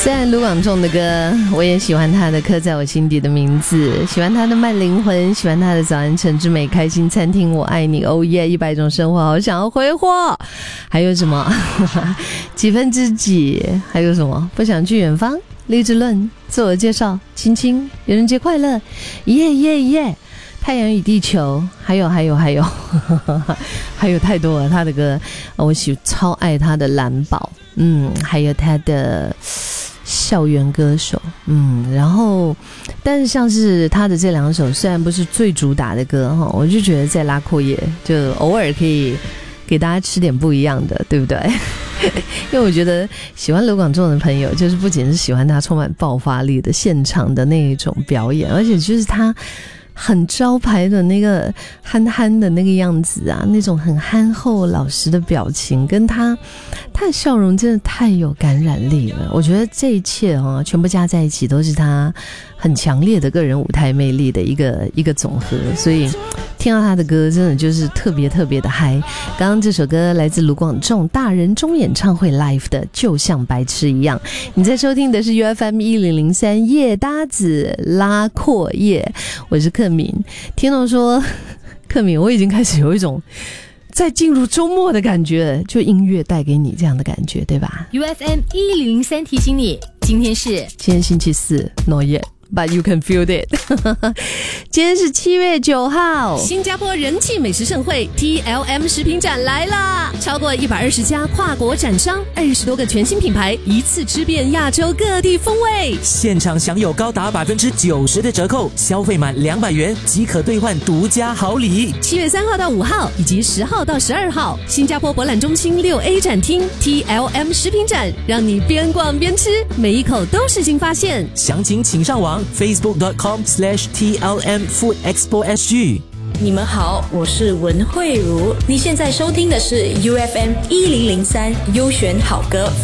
虽然卢广仲的歌我也喜欢他的刻在我心底的名字，喜欢他的慢灵魂，喜欢他的早安晨之美，开心餐厅我爱你，哦耶100种生活好想要挥霍，还有什么几分之几，还有什么不想去远方，励志论，自我介绍，亲亲，愚人节快乐，耶耶耶，太阳与地球，还有还有太多了。他的歌我超爱他的蓝宝，还有他的校园歌手，然后但是像是他的这两首虽然不是最主打的歌，我就觉得在拉阔叶就偶尔可以给大家吃点不一样的，对不对？因为我觉得喜欢卢广仲的朋友就是不仅是喜欢他充满爆发力的现场的那一种表演，而且就是他很招牌的那个憨憨的那个样子啊，那种很憨厚老实的表情，跟他的笑容真的太有感染力了。我觉得这一切全部加在一起都是他很强烈的个人舞台魅力的一个总和，所以听到他的歌真的就是特别特别的嗨。刚刚这首歌来自卢广仲大人中演唱会 live 的就像白痴一样。你在收听的是 UFM1003 夜搭子拉阔叶，我是克敏。听到说克敏，我已经开始有一种在进入周末的感觉，就音乐带给你这样的感觉，对吧？ UFM1003 提醒你，今天星期四 Not yet But you can feel it 今天是7月9号， 新加坡人气美食盛会 TLM 食品展来啦！超过120家跨国展商，20多个全新品牌，一次吃遍亚洲各地风味。 现场享有高达90%的折扣，消费满200元即可兑换独家好礼。 7月3号到5号以及10号到12号，新加坡博览中心6A 展厅 TLM 食品展，让你边逛边吃，每一口都是新发现。 详情请上网facebook.com/TLM Food Expo SG。 你们好，我是文慧茹，你现在收听的是 UFM1003 优选好歌。